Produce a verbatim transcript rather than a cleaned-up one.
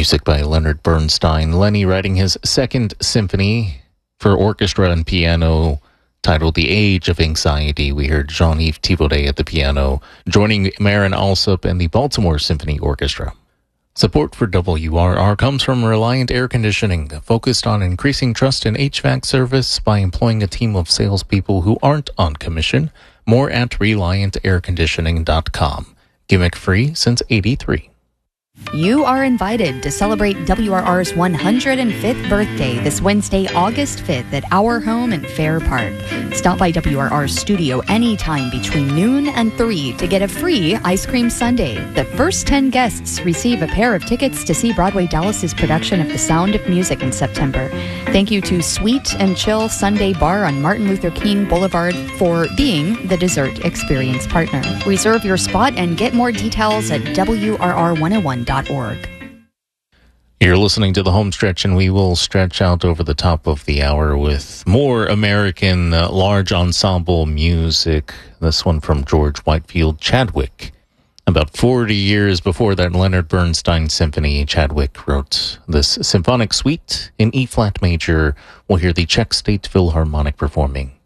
Music by Leonard Bernstein. Lenny writing his second symphony for orchestra and piano titled The Age of Anxiety. We heard Jean-Yves Thibaudet at the piano, joining Marin Alsop and the Baltimore Symphony Orchestra. Support for W R R comes from Reliant Air Conditioning, focused on increasing trust in H V A C service by employing a team of salespeople who aren't on commission. More at reliant air conditioning dot com. Gimmick free since eighty-three. You are invited to celebrate W R R's one hundred fifth birthday this Wednesday, August fifth at our home in Fair Park. Stop by W R R's studio anytime between noon and three to get a free ice cream sundae. The first ten guests receive a pair of tickets to see Broadway Dallas's production of The Sound of Music in September. Thank you to Sweet and Chill Sunday Bar on Martin Luther King Boulevard for being the dessert experience partner. Reserve your spot and get more details at W R R one oh one dot org. You're listening to the home stretch, and we will stretch out over the top of the hour with more American uh, large ensemble music. This one from George Whitefield Chadwick. About forty years before that Leonard Bernstein symphony, Chadwick wrote this symphonic suite in E-flat major. We'll hear the Czech State Philharmonic performing